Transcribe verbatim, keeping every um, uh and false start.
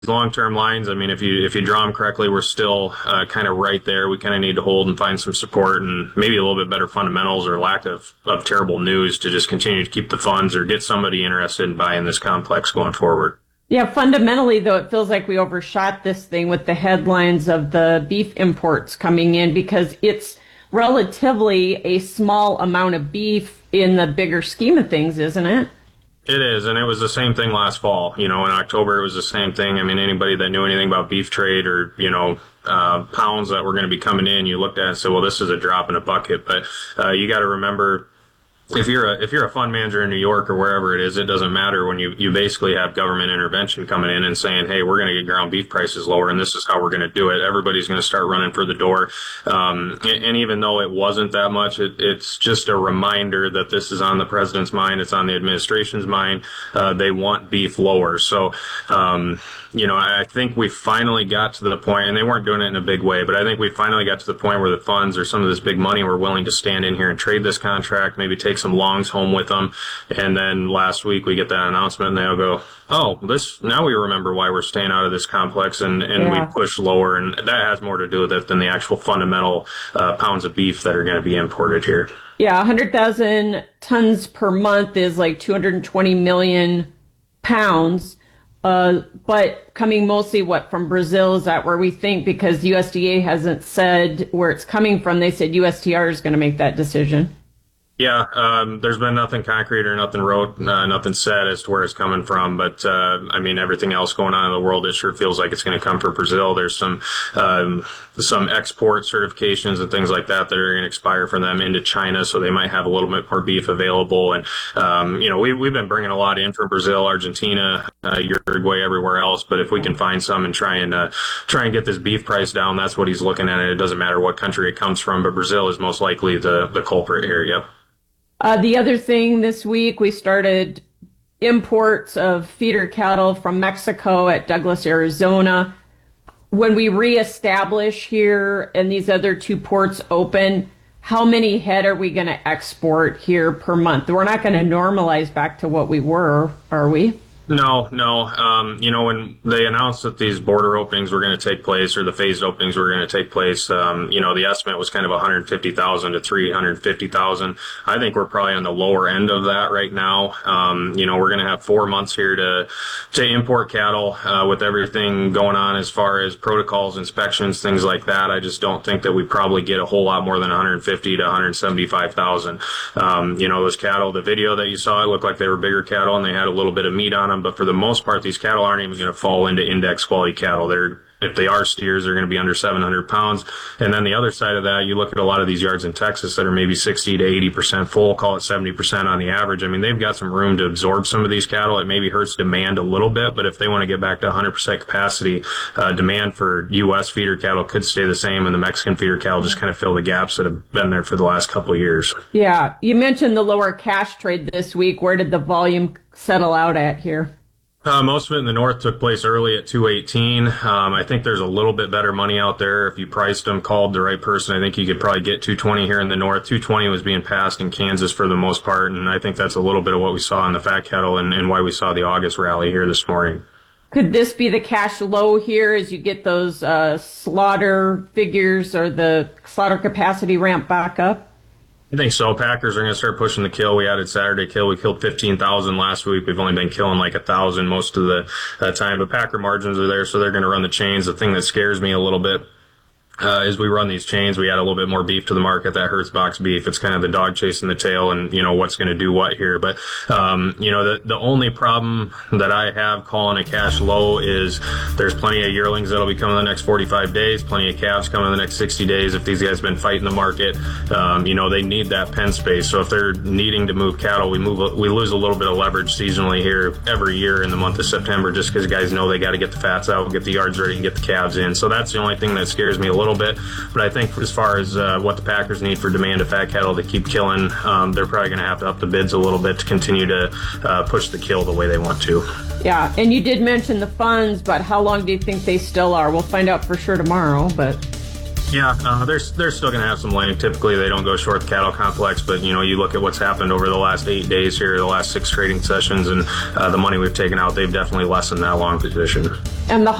long-term lines, I mean, if you if you draw them correctly, we're still uh, kind of right there. We kind of need to hold and find some support and maybe a little bit better fundamentals or lack of, of terrible news to just continue to keep the funds or get somebody interested in buying this complex going forward. Yeah, fundamentally, though, it feels like we overshot this thing with the headlines of the beef imports coming in because it's relatively a small amount of beef in the bigger scheme of things, isn't it? It is, and it was the same thing last fall. You know, in October, it was the same thing. I mean, anybody that knew anything about beef trade or, you know, uh, pounds that were going to be coming in, you looked at it and said, well, this is a drop in a bucket. But uh, you got to remember, if you're a if you're a fund manager in New York or wherever it is, it doesn't matter when you, you basically have government intervention coming in and saying, hey, we're going to get ground beef prices lower and this is how we're going to do it. Everybody's going to start running for the door. Um, and, and even though it wasn't that much, it, it's just a reminder that this is on the president's mind. It's on the administration's mind. Uh, they want beef lower. So, um, you know, I think we finally got to the point, and they weren't doing it in a big way, but I think we finally got to the point where the funds or some of this big money were willing to stand in here and trade this contract, maybe take some longs home with them. And then last week we get that announcement and they'll go, oh, this, now we remember why we're staying out of this complex, and, and Yeah. we push lower. And that has more to do with it than the actual fundamental uh, pounds of beef that are going to be imported here. Yeah, one hundred thousand tons per month is like two hundred twenty million pounds. Uh, but coming mostly, what, from Brazil? Is that where we think? Because U S D A hasn't said where it's coming from. They said U S T R is going to make that decision. Yeah, um, there's been nothing concrete or nothing wrote, uh, nothing said as to where it's coming from. But, uh, I mean, everything else going on in the world, it sure feels like it's going to come from Brazil. There's some, um, some export certifications and things like that that are going to expire for them into China. So they might have a little bit more beef available. And, um, you know, we, we've been bringing a lot in from Brazil, Argentina, uh, Uruguay, everywhere else. But if we can find some and try and, uh, try and get this beef price down, that's what he's looking at. It doesn't matter what country it comes from, but Brazil is most likely the, the culprit here. Yep. Uh, the other thing this week, we started imports of feeder cattle from Mexico at Douglas, Arizona. When we reestablish here and these other two ports open, how many head are we going to export here per month? We're not going to normalize back to what we were, are we? No, no. Um, you know, when they announced that these border openings were going to take place, or the phased openings were going to take place, um, you know, the estimate was kind of one hundred fifty thousand to three hundred fifty thousand. I think we're probably on the lower end of that right now. Um, you know, we're going to have four months here to to import cattle uh, with everything going on as far as protocols, inspections, things like that. I just don't think that we probably get a whole lot more than one hundred fifty to one hundred seventy-five thousand. Um, you know, those cattle, the video that you saw, it looked like they were bigger cattle and they had a little bit of meat on them. But for the most part, these cattle aren't even going to fall into index quality cattle. They're, if they are steers, they're going to be under seven hundred pounds. And then the other side of that, you look at a lot of these yards in Texas that are maybe sixty to eighty percent full, call it seventy percent on the average. I mean, they've got some room to absorb some of these cattle. It maybe hurts demand a little bit, but if they want to get back to one hundred percent capacity, uh, demand for U S feeder cattle could stay the same, and the Mexican feeder cattle just kind of fill the gaps that have been there for the last couple of years. Yeah. You mentioned the lower cash trade this week. Where did the volume settle out at here? Uh, most of it in the north took place early at two eighteen. Um, I think there's a little bit better money out there. If you priced them, called the right person, I think you could probably get two twenty here in the north. two twenty was being passed in Kansas for the most part, and I think that's a little bit of what we saw in the fat cattle and, and why we saw the August rally here this morning. Could this be the cash low here as you get those uh, slaughter figures or the slaughter capacity ramp back up? I think so. Packers are going to start pushing the kill. We added Saturday kill. We killed fifteen thousand last week. We've only been killing like one thousand most of the uh, time. But Packer margins are there, so they're going to run the chains. The thing that scares me a little bit Uh, as we run these chains, we add a little bit more beef to the market. That hurts box beef. It's kind of the dog chasing the tail and, you know, what's going to do what here. But, um, you know, the, the only problem that I have calling a cash low is there's plenty of yearlings that'll be coming in the next forty-five days, plenty of calves coming in the next sixty days. If these guys have been fighting the market, um, you know, they need that pen space. So if they're needing to move cattle, we move, we lose a little bit of leverage seasonally here every year in the month of September, just because guys know they got to get the fats out, get the yards ready, and get the calves in. So that's the only thing that scares me a little bit. But I think as far as uh, what the Packers need for demand of fat cattle to keep killing, um, they're probably going to have to up the bids a little bit to continue to uh, push the kill the way they want to. Yeah, and you did mention the funds, but how long do you think they still are? We'll find out for sure tomorrow, but... Yeah, uh, they're they're still going to have some length. Typically, they don't go short the cattle complex, but you know, you look at what's happened over the last eight days here, the last six trading sessions, and uh, the money we've taken out, they've definitely lessened that long position. And the